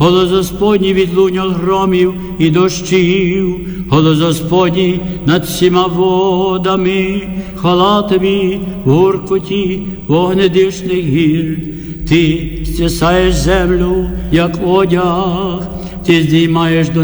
голос Господній відлуння громів і дощів, голос Господній над всіма водами, хвала тобі в гуркоті вогнедишних гір. Ти стясаєш землю, як одяг, ти здіймаєш до